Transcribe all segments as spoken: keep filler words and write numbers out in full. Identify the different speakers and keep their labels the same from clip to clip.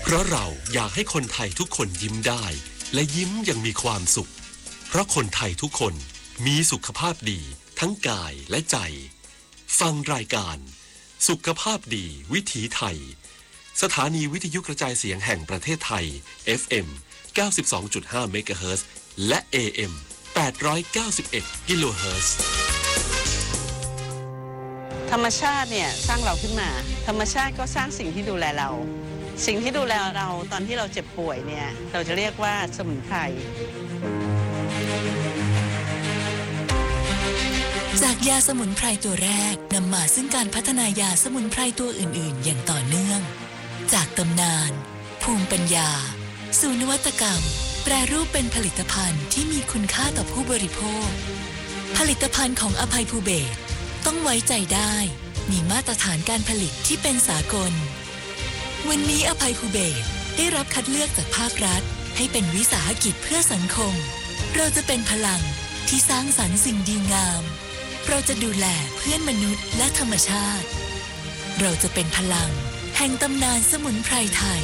Speaker 1: เพราะเราอยากให้คนไทยทุกคนยิ้มได้และยิ้มอย่างมีความสุขเพราะคนไทยทุกคนมีสุขภาพดีทั้งกายและใจฟังรายการสุขภาพดีวิถีไทยสถานีวิทยุกระจายเสียงแห่งประเทศไทย เอฟ เอ็ม เก้าสิบสองจุดห้า เมกะเฮิรตซ์ และ เอ เอ็ม แปดร้อยเก้าสิบเอ็ด กิโลเฮิรตซ์
Speaker 2: ธรรมชาติเนี่ยสร้างเราขึ้นมาธรรมชาติก็สร้างสิ่งที่ดูแลเราสิ่งที่ดูแลเราตอนที่เราเจ็บป่วยเนี่ยเราจะเรียกว่าสมุนไพร
Speaker 3: จากยาสมุนไพรตัวแรกนำมาซึ่งการพัฒนายาสมุนไพรตัวอื่นๆอย่างต่อเนื่องจากตำนานภูมิปัญญาสู่นวัตกรรมแปรรูปเป็นผลิตภัณฑ์ที่มีคุณค่าต่อผู้บริโภคผลิตภัณฑ์ของอภัยภูเบศรต้องไว้ใจได้มีมาตรฐานการผลิตที่เป็นสากลวันนี้อภัยภูเบศรได้รับคัดเลือกจากภาครัฐให้เป็นวิสาหกิจเพื่อสังคมเราจะเป็นพลังที่สร้างสรรค์สิ่งดีงามเราจะดูแลเพื่อนมนุษย์และธรรมชาติเราจะเป็นพลังแห่งตำนานสมุนไพรไทย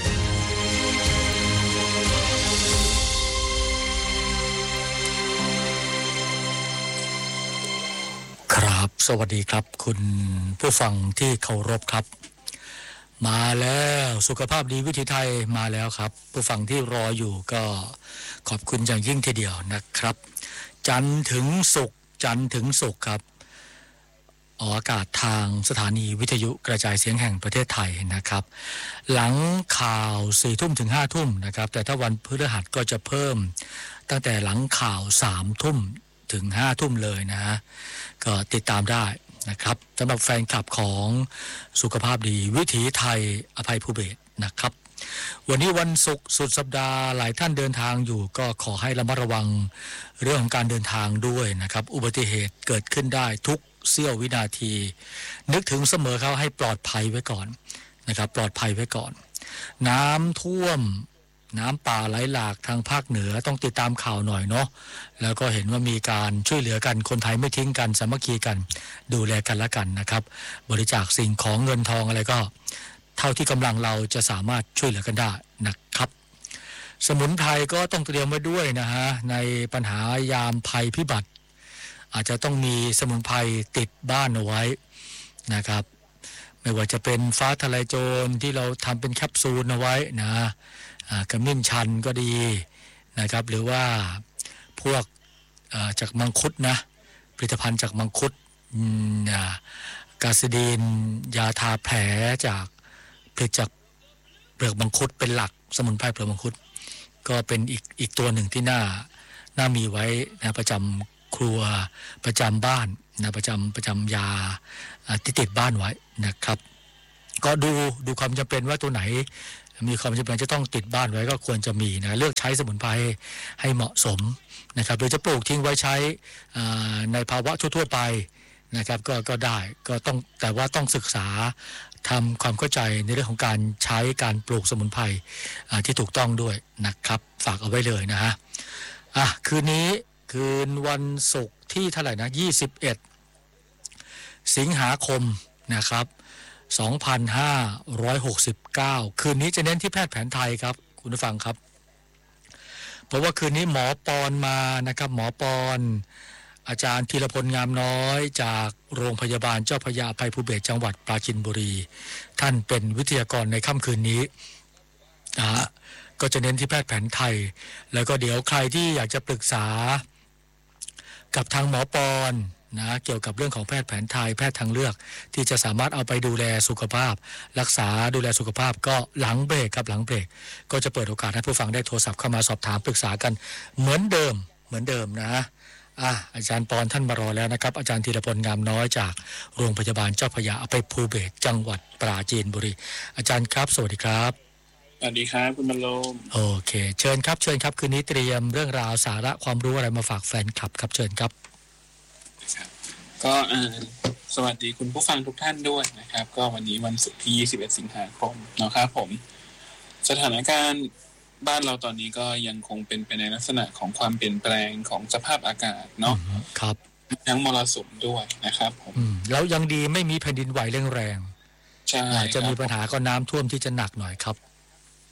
Speaker 4: ครับสวัสดีครับคุณผู้ฟังที่เคารพครับมาแล้วสุขภาพดีวิถีไทยมาแล้วครับผู้ฟังที่รออยู่ก็ขอบคุณอย่างยิ่งทีเดียวนะครับจันทร์ถึงศุกร์จันทร์ถึงศุกร์ครับออกอากาศทางสถานีวิทยุกระจายเสียงแห่งประเทศไทยนะครับหลังข่าวสี่ทุ่มถึงห้าทุ่มนะครับแต่ถ้าวันพฤหัสก็จะเพิ่มตั้งแต่หลังข่าวสามทุ่มถึงห้าทุ่มเลยนะฮะก็ติดตามได้นะครับสำหรับแฟนคลับของสุขภาพดีวิถีไทยอภัยภูเบศรนะครับวันนี้วันศุกร์สุดสัปดาห์หลายท่านเดินทางอยู่ก็ขอให้ระมัดระวังเรื่องของการเดินทางด้วยนะครับอุบัติเหตุเกิดขึ้นได้ทุกเสี้ยววินาทีนึกถึงเสมอเขาให้ปลอดภัยไว้ก่อนนะครับปลอดภัยไว้ก่อนน้ำท่วมน้ำป่าไหลหลากทางภาคเหนือต้องติดตามข่าวหน่อยเนาะแล้วก็เห็นว่ามีการช่วยเหลือกันคนไทยไม่ทิ้งกันสามัคคีกันดูแลกันละกันนะครับบริจาคสิ่งของเงินทองอะไรก็เท่าที่กำลังเราจะสามารถช่วยเหลือกันได้นะครับสมุนไพรก็ต้องเตรียมไว้ด้วยนะฮะในปัญหายามภัยพิบัติอาจจะต้องมีสมุนไพรติดบ้านเอาไว้นะครับไม่ว่าจะเป็นฟ้าทะลายโจรที่เราทำเป็นแคปซูลเอาไว้นะกระมิ้นชันก็ดีนะครับหรือว่าพวกจากมังคุดนะผลิตภัณฑ์จากมังคุดกาซิดีนยาทาแผลจากผลิตจากเปลือกมังคุดเป็นหลักสมุนไพรเปลือกมังคุดก็เป็นอีกอีกตัวหนึ่งที่น่าน่ามีไว้นะประจำครัวประจำบ้านนะประจำประจำยาที่ติดบ้านไว้นะครับก็ดูดูความจำเป็นว่าตัวไหนมีความจำเป็นจะต้องติดบ้านไว้ก็ควรจะมีนะเลือกใช้สมุนไพรให้เหมาะสมนะครับโดยจะปลูกทิ้งไว้ใช้ในภาวะทั่วๆไปนะครับก็ก็ได้ก็ต้องแต่ว่าต้องศึกษาทำความเข้าใจในเรื่องของการใช้การปลูกสมุนไพรที่ถูกต้องด้วยนะครับฝากเอาไว้เลยนะฮะอ่ะคืนนี้คืนวันศุกร์ที่เท่าไหร่นะยี่สิบเอ็ดสิงหาคมนะครับสองพันห้าร้อยหกสิบเก้าคืนนี้จะเน้นที่แพทย์แผนไทยครับคุณผู้ฟังครับเพราะว่าคืนนี้หมอปอนมานะครับหมอปอนอาจารย์ธีรพลงามน้อยจากโรงพยาบาลเจ้าพระยาอภัยภูเบศรจังหวัดปราจีนบุรีท่านเป็นวิทยากรในค่ำคืนนี้นะฮะก็จะเน้นที่แพทย์แผนไทยแล้วก็เดี๋ยวใครที่อยากจะปรึกษากับทางหมอปอนนะเกี่ยวกับเรื่องของแพทย์แผนไทยแพทย์ทางเลือกที่จะสามารถเอาไปดูแลสุขภาพรักษาดูแลสุขภาพก็หลังเบรกครับหลังเบรกก็จะเปิดโอกาสให้ผู้ฟังได้โทรศัพท์เข้ามาสอบถามปรึกษากันเหมือนเดิมเหมือนเดิมนะอ่ะอาจารย์ปอนท่านมารอแล้วนะครับอาจารย์ธีรพลงามน้อยจากโรงพยาบาลเจ้าพระยาอภัยภูเบศรจังหวัดปราจีนบุรีอาจารย์ครับสวัสดีครับ
Speaker 5: สวัสดีครับคุณบรรลม
Speaker 4: โอเคเชิญครับเชิญครับคืนนี้เตรียมเรื่องราวสาระความรู้อะไรมาฝากแฟนคลับครับเชิญครับ
Speaker 5: ก็สวัสดีคุณผู้ฟังทุกท่านด้วยนะครับก็วันนี้วันศุกร์ที่ยี่สิบเอ็ดสิงหาคมนะครับผมสถานการณ์บ้านเราตอนนี้ก็ยังคงเป็นไปในลักษณะของความเปลี่ยนแปลงของสภาพอากาศเนาะ
Speaker 4: ครับ
Speaker 5: ทั้งมรสุมด้วยนะครับผม
Speaker 4: แล้วยังดีไม่มีแผ่นดินไหวแรงๆใช่จะมีปัญหาก็น้ำท่วมที่จะหนักหน่อยครับ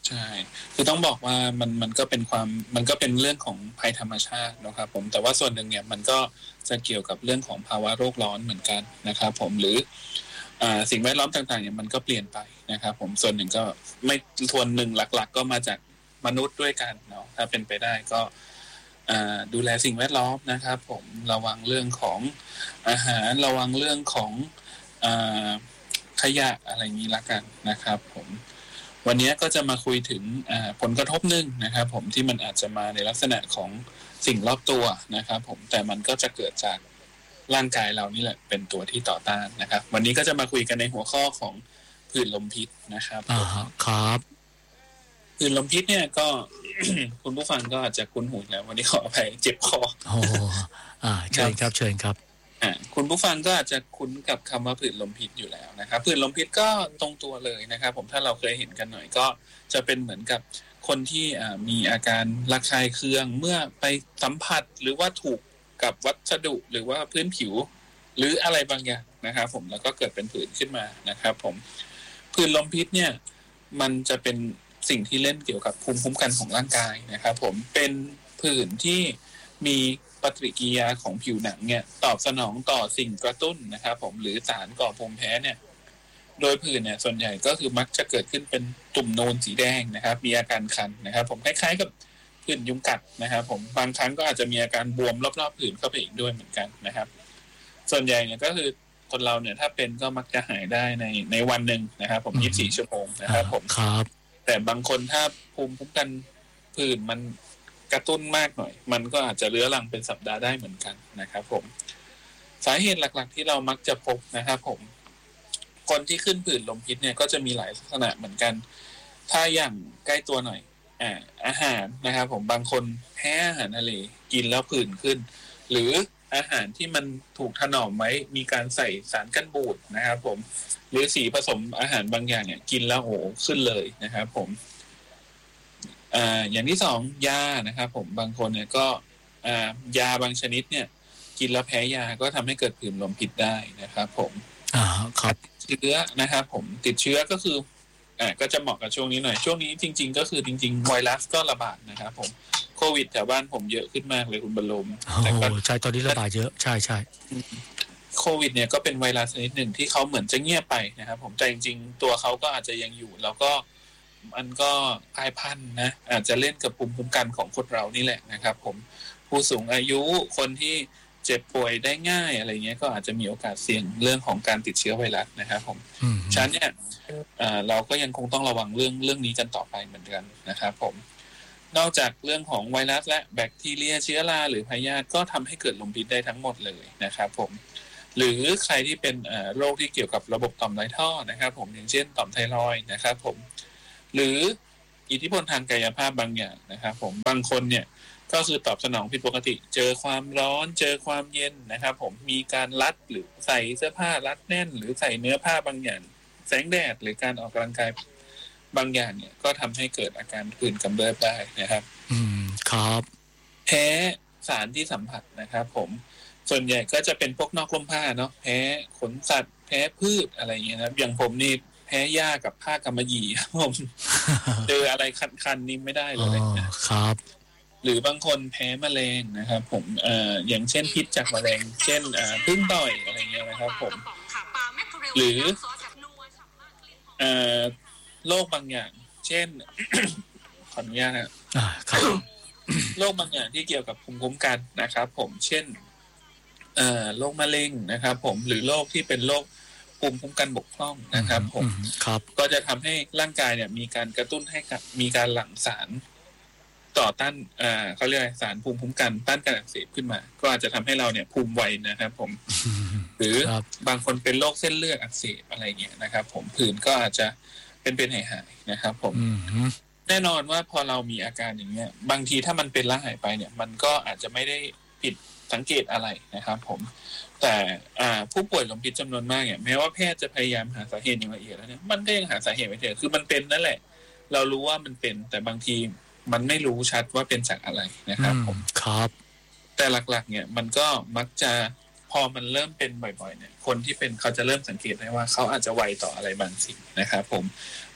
Speaker 5: ใช่คือต้องบอกว่ามันมันก็เป็นความมันก็เป็นเรื่องของภัยธรรมชาตินะครับผมแต่ว่าส่วนหนึ่งเนี่ยมันก็จะเกี่ยวกับเรื่องของภาวะโลกร้อนเหมือนกันนะครับผมหรืออ่าสิ่งแวดล้อมต่างๆเนี่ยมันก็เปลี่ยนไปนะครับผมส่วนหนึ่งก็ไม่ส่วนหนึ่งหลักๆก็มาจากมนุษย์ด้วยกันเนาะถ้าเป็นไปได้ก็อ่าดูแลสิ่งแวดล้อมนะครับผมระวังเรื่องของอาหารระวังเรื่องของอ่าขยะอะไรนี้ละกันนะครับผมวันนี้ก็จะมาคุยถึงผลกระทบหนึ่งนะครับผมที่มันอาจจะมาในลักษณะของสิ่งรอบตัวนะครับผมแต่มันก็จะเกิดจากร่างกายเรานี่แหละเป็นตัวที่ต่อต้านนะครับวันนี้ก็จะมาคุยกันในหัวข้อของผื่นลมพิษนะครับ
Speaker 4: อ่าครับ
Speaker 5: ผื่นลมพิษเนี่ยก็ คุณผู้ฟังก็อาจจะคุ้นหูแล้ววันนี้ขออภัยเจ็บคอ
Speaker 4: โอ้อ่าเชิญครับเชิญครับ
Speaker 5: คุณผู้ฟังก็อาจจะคุ้นกับคำว่าผื่นลมพิษอยู่แล้วนะครับผื่นลมพิษก็ตรงตัวเลยนะครับผมถ้าเราเคยเห็นกันหน่อยก็จะเป็นเหมือนกับคนที่มีอาการระคายเคืองเมื่อไปสัมผัสหรือว่าถูกกับวัสดุหรือว่าพื้นผิวหรืออะไรบางอย่างนะครับผมแล้วก็เกิดเป็นผื่นขึ้นมานะครับผมผื่นลมพิษเนี่ยมันจะเป็นสิ่งที่เล่นเกี่ยวกับภูมิคุ้มกันของร่างกายนะครับผมเป็นผื่นที่มีปฏิกิริยาของผิวหนังเนี่ยตอบสนองต่อสิ่งกระตุ้นนะครับผมหรือสารก่อภูมิแพ้เนี่ยโดยผื่นเนี่ยส่วนใหญ่ก็คือมักจะเกิดขึ้นเป็นตุ่มนูนสีแดงนะครับมีอาการคันนะครับผมคล้ายๆกับผื่นยุงกัดนะครับผมบางครั้งก็อาจจะมีอาการบวมรอบๆผื่นเข้าไปอีกด้วยเหมือนกันนะครับส่วนใหญ่เนี่ยก็คือคนเราเนี่ยถ้าเป็นก็มักจะหายได้ในในวันนึงนะครับผมยี่สิบสี่ชั่วโมงนะครับผม
Speaker 4: ครับ
Speaker 5: แต่บางคนถ้าภูมิคุ้มกันผื่นมันกระตุ้นมากหน่อยมันก็อาจจะเรื้อรังเป็นสัปดาห์ได้เหมือนกันนะครับผมสาเหตุหลักๆที่เรามักจะพบนะครับผมคนที่ขึ้นผื่นลมพิษเนี่ยก็จะมีหลายลักษณะเหมือนกันถ้าอย่างใกล้ตัวหน่อยอ่าอาหารนะครับผมบางคนแพ้อาหารทะเลกินแล้วผื่นขึ้นหรืออาหารที่มันถูกถนอมไว้มีการใส่สารกันบูดนะครับผมหรือสีผสมอาหารบางอย่างเนี่ยกินแล้วโอ้ขึ้นเลยนะครับผมอ่าอย่างที่สองยานะครับผมบางคนเนี่ยก็อ่ายาบางชนิดเนี่ยกินแล้วแพ้ยาก็ทำให้เกิดผื่นลมพิษได้นะครับผม
Speaker 4: อ่าครับ
Speaker 5: เชื้อนะครับผมติดเชื้อก็คืออ่าก็จะเหมาะกับช่วงนี้หน่อยช่วงนี้จริงๆก็คือจริงๆไวรัสก็ระบาดนะครับผมโควิดแถวบ้านผมเยอะขึ้นมากเลยคุณบรรลม
Speaker 4: แต่ก็ใช่ตอนนี้ระบาดเยอะใช่ใช่
Speaker 5: โควิดเนี่ยก็เป็นไวรัสชนิดหนึ่งที่เขาเหมือนจะเงียบไปนะครับผมแต่จริงๆตัวเขาก็อาจจะยังอยู่แล้วก็มันก็กลายพันธุ์นะอาจจะเล่นกับภูมิคุ้มกันของคนเรานี่แหละนะครับผมผู้สูงอายุคนที่เจ็บป่วยได้ง่ายอะไรเงี้ยก็อาจจะมีโอกาสเสี่ยงเรื่องของการติดเชื้อไวรัสนะครับผมฉะนั้นเนี่ยเราก็ยังคงต้องระวังเรื่องเรื่องนี้กันต่อไปเหมือนกันนะครับผมนอกจากเรื่องของไวรัสและแบคทีเรียเชื้อราหรือพยาธิก็ทำให้เกิดลมพิษได้ทั้งหมดเลยนะครับผมหรือใครที่เป็นโรคที่เกี่ยวกับระบบต่อมไรท่อนะครับผมอย่างเช่นต่อมไทรอยด์นะครับผมหรืออิทธิพลทางกายภาพบางอย่างนะครับผมบางคนเนี่ยก็คือตอบสนองผิดปกติเจอความร้อนเจอความเย็นนะครับผมมีการรัดหรือใส่เสื้อผ้ารัดแน่นหรือใส่เนื้อผ้าบางอย่างแสงแดดหรือการออกกำลังกายบางอย่างเนี่ยก็ทำให้เกิดอาการผื่นกำเริบได้นะครับ
Speaker 4: อืมครับ
Speaker 5: แพ้สารที่สัมผัสนะครับผมส่วนใหญ่ก็จะเป็นพวกนอกร่มผ้าเนาะแพ้ขนสัตว์แพ้พืชอะไรอย่างเงี้ยนะครับอย่างผมนี่แพ้หญ้ากับผ้ากำมะหยี่ครับผมเจออะไรคันๆนี่ไม่ได้เลย
Speaker 4: นะครับ
Speaker 5: หรือบางคนแพ้แมลงนะครับผมเอ่ออย่างเช่นพิษจากแมลงเช่นอ่าพึ่งต่อยอะไรเงี้ยนะครับผมหรือเอ่อโรคบางอย่างเช่น ขออนุญาตนะ
Speaker 4: อ่าครับ
Speaker 5: โรคบางอย่างที่เกี่ยวกับภูมิคุ้มกันนะครับผมเช่นเอ่อโรคมะเร็งนะครับผมหรือโรคที่เป็นโรคภูมิคุ้มกันบกพร่องนะครับผมก็จะทำให้ร่างกายเนี่ยมีการกระตุ้นให้มีการหลั่งสารต่อต้านอ่าเขาเรียกสารภูมิคุ้มกันต้านการอักเสบขึ้นมาก็อาจจะทำให้เราเนี่ยภูมิไวนะครับผมหรือบางคนเป็นโรคเส้นเลือดอักเสบอะไรเงี้ยนะครับผมผื่นก็อาจจะเป็นเป็นหายๆนะครับผมแน่นอนว่าพอเรามีอาการอย่างเงี้ยบางทีถ้ามันเป็นแล้วหายไปเนี่ยมันก็อาจจะไม่ได้ผิดสังเกตอะไรนะครับผมแต่ผู้ป่วยลมพิษจำนวนมากเนี่ยแม้ว่าแพทย์จะพยายามหาสาเหตุอย่างละเอียดแล้วเนี่ยมันก็ยังหาสาเหตุไม่เจอคือมันเป็นนั่นแหละเรารู้ว่ามันเป็นแต่บางทีมันไม่รู้ชัดว่าเป็นจากอะไรนะครับผม
Speaker 4: ครับ
Speaker 5: แต่หลักๆเนี่ยมันก็มักจะพอมันเริ่มเป็นบ่อยๆเนี่ยคนที่เป็นเขาจะเริ่มสังเกตได้ว่าเขาอาจจะไวต่ออะไรบางสิ่งนะครับผม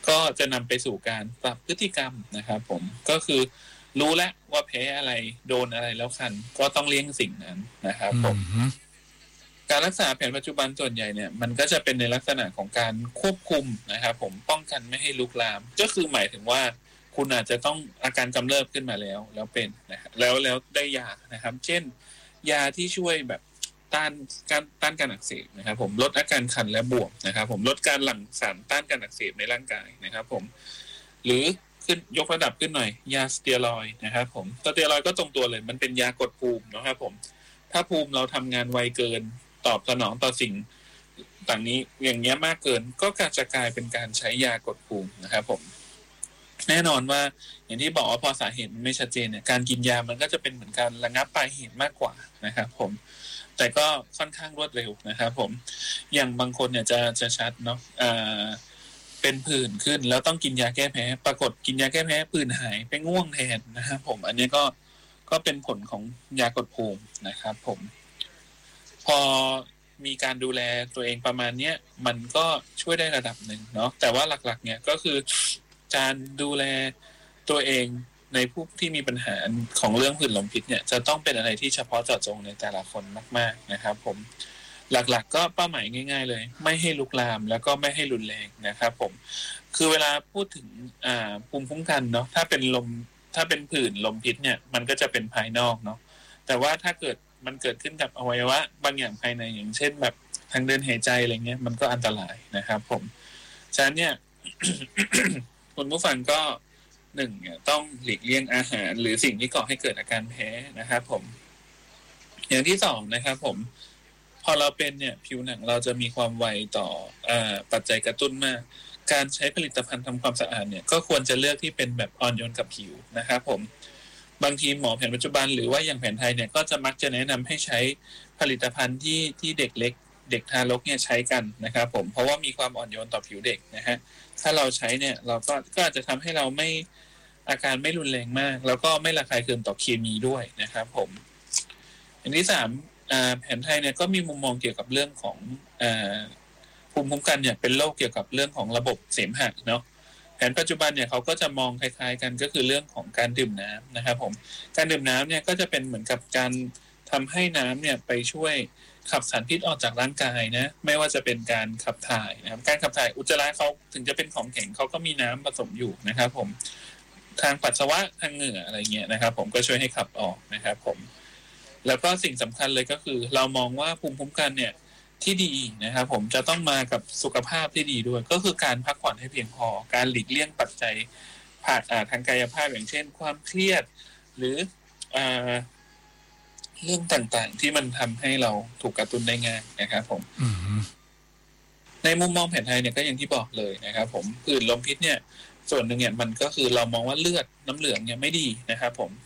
Speaker 5: ก็จะนำไปสู่การปรับพฤติกรรมนะครับผมก็คือรู้แล้วว่าแพ้อะไรโดนอะไรแล้วคันก็ต้องเลี่ยงสิ่งนั้นนะครับผมการรักษาแผนปัจจุบันส่วนใหญ่เนี่ยมันก็จะเป็นในลักษณะของการควบคุมนะครับผมป้องกันไม่ให้ลุกลามก็คือหมายถึงว่าคุณอาจจะต้องอาการกำเริบขึ้นมาแล้วแล้วเป็นนะครับแล้วแล้วได้ยานะครับเช่นยาที่ช่วยแบบต้านการต้านการอักเสบนะครับผมลดอาการคันและบวมนะครับผมลดการหลั่งสารต้านการอักเสบในร่างกายนะครับผมหรือขึ้นยกระดับขึ้นหน่อยยาสเตียรอยด์นะครับผมสเตียรอยด์ก็ตรงตัวเลยมันเป็นยากดภูมินะครับผมถ้าภูมิเราทำงานไวเกินตอบสนองต่อสิ่งต่างนี้อย่างเงี้ยมากเกินก็จะกลายเป็นการใช้ยากดภูมินะครับผมแน่นอนว่าอย่างที่บอกว่าพอสาเหตุไม่ชัดเจนเนี่ยการกินยามันก็จะเป็นเหมือนการระงับปลายเหตุมากกว่านะครับผมแต่ก็ค่อนข้างรวดเร็วนะครับผมอย่างบางคนเนี่ยจะจะชัดเนาะอ่าเป็นผื่นขึ้นแล้วต้องกินยาแก้แพ้ปรากฏกินยาแก้แพ้ผื่นหายไปง่วงแทนนะครับผมอันนี้ก็ก็เป็นผลของยากดภูมินะครับผมพอมีการดูแลตัวเองประมาณนี้มันก็ช่วยได้ระดับหนึ่งเนาะแต่ว่าหลักๆเนี่ยก็คือการดูแลตัวเองในผู้ที่มีปัญหาของเรื่องผื่นลมพิษเนี่ยจะต้องเป็นอะไรที่เฉพาะเจาะจงในแต่ละคนมากๆนะครับผมหลักๆก็เป้าหมายง่ายๆเลยไม่ให้ลุกลามแล้วก็ไม่ให้รุนแรงนะครับผมคือเวลาพูดถึงอ่าภูมิคุ้มกันเนาะถ้าเป็นลมถ้าเป็นผื่นลมพิษเนี่ยมันก็จะเป็นภายนอกเนาะแต่ว่าถ้าเกิดมันเกิดขึ้นกับอวัยวะบางอย่างภายในอย่างเช่นแบบทางเดินหายใจอะไรเงี้ยมันก็อันตรายนะครับผมฉะนั้นเนี่ย คุณผู้ฟังก็หนึ่งเนี่ยต้องหลีกเลี่ยงอาหารหรือสิ่งที่ก่อให้เกิดอาการแพ้นะครับผมอย่างที่สองนะครับผมพอเราเป็นเนี่ยผิวหนังเราจะมีความไวต่ออ่าปัจจัยกระตุ้นมากการใช้ผลิตภัณฑ์ทำความสะอาดเนี่ยก็ควรจะเลือกที่เป็นแบบอ่อนโยนกับผิวนะครับผมบางทีหมอแผนปัจจุบันหรือว่าอย่างแผนไทยเนี่ยก็จะมักจะแนะนำให้ใช้ผลิตภัณฑ์ที่ที่เด็กเล็กเด็กทารกเนี่ยใช้กันนะครับผมเพราะว่ามีความอ่อนโยนต่อผิวเด็กนะฮะถ้าเราใช้เนี่ยเราก็ก็อาจจะทำให้เราไม่อาการไม่รุนแรงมากแล้วก็ไม่ระคายเคืองต่อเคมีด้วยนะครับผมอย่างที่สามแผนไทยเนี่ยก็มีมุมมองเกี่ยวกับเรื่องของภูมิคุ้มกันเนี่ยเป็นโรคเกี่ยวกับเรื่องของระบบเสมหะเนาะแผนปัจจุบันเนี่ยเขาก็จะมองคล้ายๆกันก็คือเรื่องของการดื่มน้ำนะครับผมการดื่มน้ำเนี่ยก็จะเป็นเหมือนกับการทำให้น้ำเนี่ยไปช่วยขับสารพิษออกจากร่างกายนะไม่ว่าจะเป็นการขับถ่ายนะครับการขับถ่ายอุจจาระเขาถึงจะเป็นของแข็งเขาก็มีน้ำผสมอยู่นะครับผมทางปัสสาวะทางเหงื่ออะไรเงี้ยนะครับผมก็ช่วยให้ขับออกนะครับผมแล้วก็สิ่งสำคัญเลยก็คือเรามองว่าภูมิคุ้มกันเนี่ยที่ดีนะครับผมจะต้องมากับสุขภาพที่ดีด้วยก็คือการพักผ่อนให้เพียงพอการหลีกเลี่ยงปัจจัยผ่านทางกายภาพอย่างเช่นความเครียดหรือเรื่องต่างๆที่มันทำให้เราถูกกระตุ้นได้ง่ายนะครับผม mm-hmm. ในมุมมองแผนไทยเนี่ยก็อย่างที่บอกเลยนะครับผมผื่นลมพิษเนี่ยส่วนหนึ่งเนี่ยมันก็คือเรามองว่าเลือดน้ำเหลืองเนี่ยไม่ดีนะครับผม